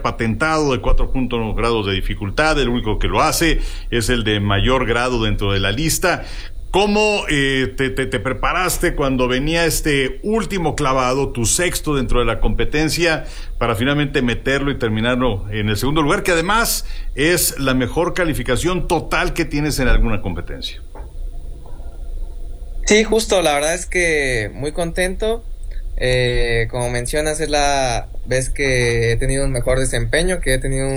patentado de 4.1 grados de dificultad, el único que lo hace es el de mayor grado dentro de la lista. ¿Cómo te preparaste cuando venía este último clavado, tu sexto dentro de la competencia, para finalmente meterlo y terminarlo en el segundo lugar, que además es la mejor calificación total que tienes en alguna competencia? Sí, justo, la verdad es que muy contento. Como mencionas, es la vez que he tenido un mejor desempeño, que he tenido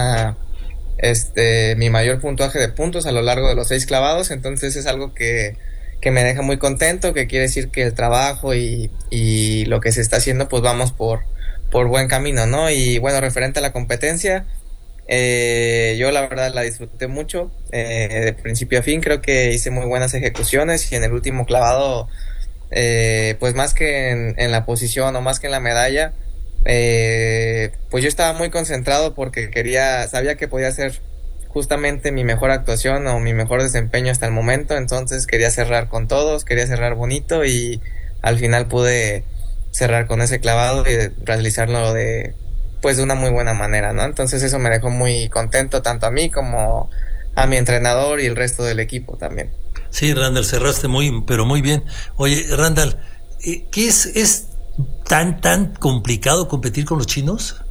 mi mayor puntuaje de puntos a lo largo de los 6 clavados. Entonces es algo que me deja muy contento, que quiere decir que el trabajo y lo que se está haciendo, pues vamos por buen camino, ¿no? Y bueno, referente a la competencia, yo la verdad la disfruté mucho, de principio a fin. Creo que hice muy buenas ejecuciones, y en el último clavado, pues más que en la posición o más que en la medalla, pues yo estaba muy concentrado porque sabía que podía ser justamente mi mejor actuación o mi mejor desempeño hasta el momento. Entonces quería cerrar con todos, quería cerrar bonito, y al final pude cerrar con ese clavado y realizarlo de una muy buena manera, ¿no? Entonces eso me dejó muy contento, tanto a mí como a mi entrenador y el resto del equipo también. Sí, Randall, cerraste pero muy bien. Oye, Randall, ¿qué es tan complicado competir con los chinos?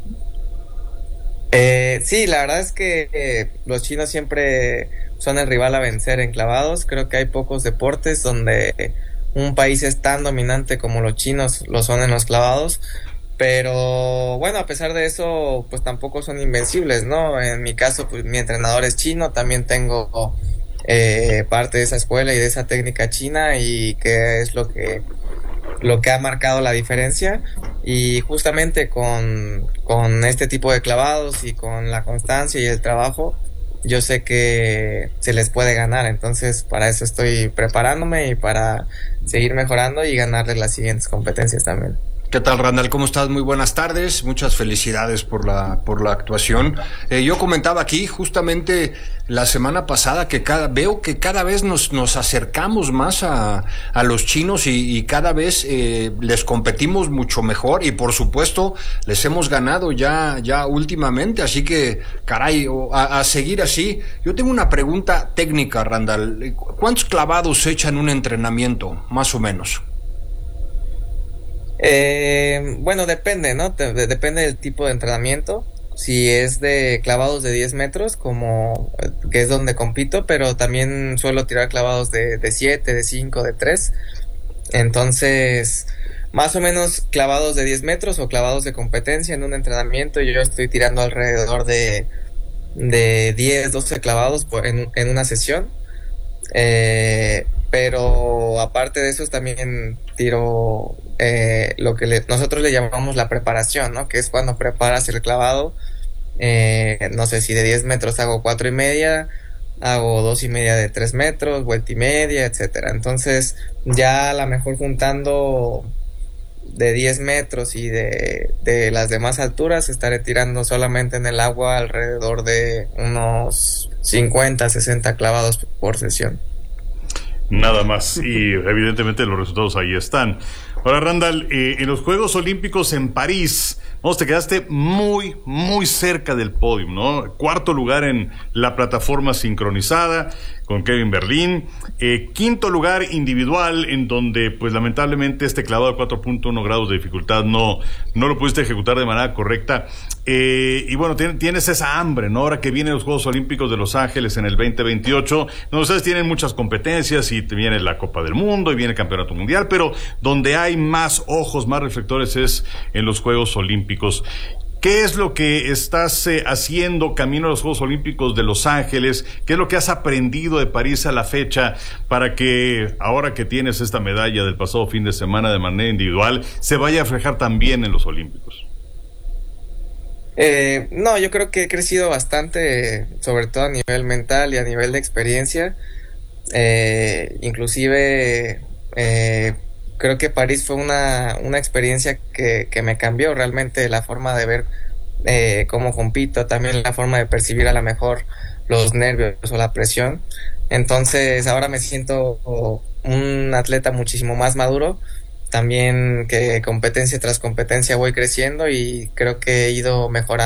Sí, la verdad es que los chinos siempre son el rival a vencer en clavados. Creo que hay pocos deportes donde un país es tan dominante como los chinos lo son en los clavados. Pero bueno, a pesar de eso, pues tampoco son invencibles, ¿no? En mi caso, pues mi entrenador es chino, también tengo parte de esa escuela y de esa técnica china, y que es lo que ha marcado la diferencia. Y justamente con este tipo de clavados y con la constancia y el trabajo, yo sé que se les puede ganar. Entonces para eso estoy preparándome, y para seguir mejorando y ganarles las siguientes competencias también. ¿Qué tal, Randall? ¿Cómo estás? Muy buenas tardes. Muchas felicidades por la actuación. Yo comentaba aquí justamente la semana pasada que veo que cada vez nos acercamos más a los chinos, y cada vez les competimos mucho mejor, y por supuesto les hemos ganado ya últimamente. Así que, caray, a seguir así. Yo tengo una pregunta técnica, Randall. ¿Cuántos clavados se echan en un entrenamiento, más o menos? Bueno, depende, ¿no? Depende del tipo de entrenamiento. Si es de clavados de 10 metros, que es donde compito, pero también suelo tirar clavados de 7, de 5, de 3. Entonces, más o menos clavados de 10 metros o clavados de competencia en un entrenamiento, yo estoy tirando alrededor de 10, 12 clavados en una sesión. Pero aparte de eso también tiro lo que nosotros le llamamos la preparación, ¿no? Que es cuando preparas el clavado. No sé, si de 10 metros hago 4.5, hago 2.5 de 3 metros, vuelta y media, etcétera. Entonces ya a lo mejor juntando de 10 metros y de las demás alturas, estaré tirando solamente en el agua alrededor de unos 50, 60 clavados por sesión. Nada más, y evidentemente los resultados ahí están. Ahora, Randall, en los Juegos Olímpicos en París, te quedaste muy, muy cerca del podio, ¿no? 4º lugar en la plataforma sincronizada con Kevin Berlín, 5º lugar individual, en donde pues lamentablemente este clavado de 4.1 grados de dificultad no lo pudiste ejecutar de manera correcta, y bueno, tienes esa hambre, ¿no? Ahora que vienen los Juegos Olímpicos de Los Ángeles en el 2028, donde ustedes tienen muchas competencias, y viene la Copa del Mundo y viene el Campeonato Mundial, pero donde hay más ojos, más reflectores, es en los Juegos Olímpicos. ¿Qué es lo que estás haciendo camino a los Juegos Olímpicos de Los Ángeles? ¿Qué es lo que has aprendido de París a la fecha para que ahora que tienes esta medalla del pasado fin de semana de manera individual se vaya a reflejar también en los Olímpicos? No, yo creo que he crecido bastante, sobre todo a nivel mental y a nivel de experiencia. Inclusive creo que París fue una experiencia que me cambió realmente la forma de ver cómo compito, también la forma de percibir a lo mejor los nervios o la presión. Entonces ahora me siento un atleta muchísimo más maduro, también que competencia tras competencia voy creciendo, y creo que he ido mejorando